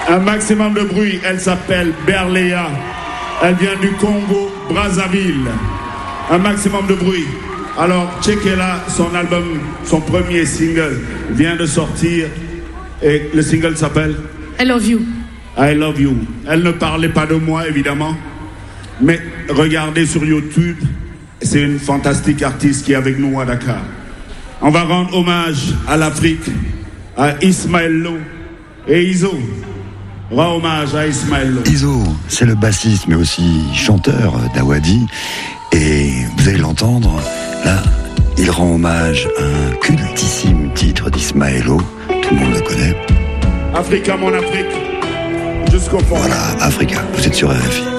Un maximum de bruit. Elle s'appelle Berléa. Elle vient du Congo, Brazzaville. Un maximum de bruit. Alors, checkez-la, son album, son premier single vient de sortir. Et le single s'appelle I Love You. I Love You. Elle ne parlait pas de moi, évidemment. Mais regardez sur YouTube, c'est une fantastique artiste qui est avec nous à Dakar. On va rendre hommage à l'Afrique, à Ismaël Lo et Izo. Rends hommage à Ismaël Lo. Izo, c'est le bassiste mais aussi chanteur d'Awadi. Et vous allez l'entendre, là, il rend hommage à un cultissime titre d'Ismaël Lo. Tout le monde le connaît. Africa, mon Afrique, jusqu'au fond. Voilà, Africa, vous êtes sur RFI.